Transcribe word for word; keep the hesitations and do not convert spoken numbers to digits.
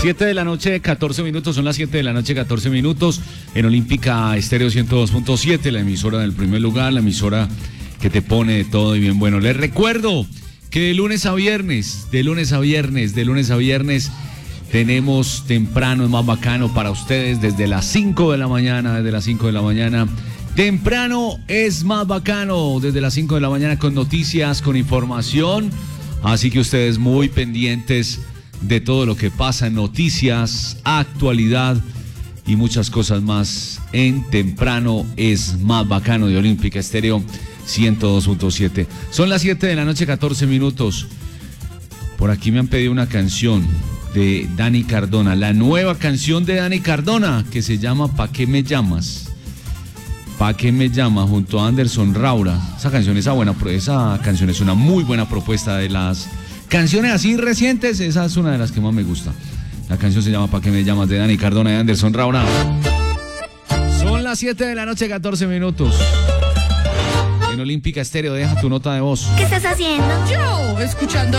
siete de la noche, catorce minutos, son las siete de la noche, catorce minutos, en Olímpica Estéreo ciento dos punto siete, la emisora del primer lugar, la emisora que te pone de todo y bien bueno. Les recuerdo que de lunes a viernes, de lunes a viernes, de lunes a viernes, tenemos Temprano es más bacano para ustedes desde las cinco de la mañana, desde las cinco de la mañana. Temprano es más bacano desde las cinco de la mañana con noticias, con información, así que ustedes muy pendientes de todo lo que pasa en noticias, actualidad y muchas cosas más en Temprano es más bacano de Olímpica Estéreo ciento dos punto siete. Son las siete de la noche, catorce minutos. Por aquí me han pedido una canción de Dani Cardona, la nueva canción de Dani Cardona que se llama ¿Pa' qué me llamas? ¿Pa' qué me llamas? Junto a Anderson Raura. Esa canción, esa buena, esa canción es una muy buena propuesta de las canciones así recientes, esa es una de las que más me gusta. La canción se llama ¿Pa' qué me llamas? De Dani Cardona y Anderson Raura. Son las siete de la noche, catorce minutos. En Olímpica Estéreo, deja tu nota de voz. ¿Qué estás haciendo? Yo, escuchando